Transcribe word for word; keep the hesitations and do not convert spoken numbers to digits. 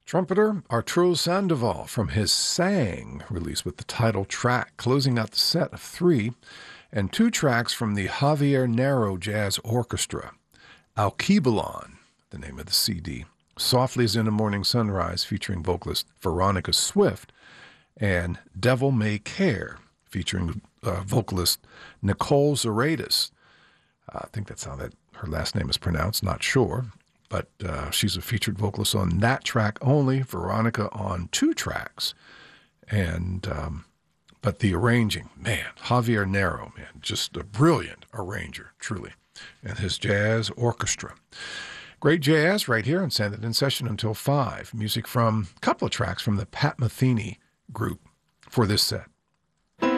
Trumpeter Arturo Sandoval from his Sang release with the title track, closing out the set of three, and two tracks from the Javier Narro Jazz Orchestra. Alkebulan, the name of the C D. Softly as in a Morning Sunrise, featuring vocalist Veronica Swift, and Devil May Care, featuring uh, vocalist Nicole Zoraidis. Uh, I think that's how that her last name is pronounced, not sure. But uh, she's a featured vocalist on that track only, Veronica on two tracks. And um, but the arranging, man, Javier Narro, man, just a brilliant arranger, truly, and his jazz orchestra. Great jazz right here on Send It In Session until five. Music from a couple of tracks from the Pat Metheny group for this set.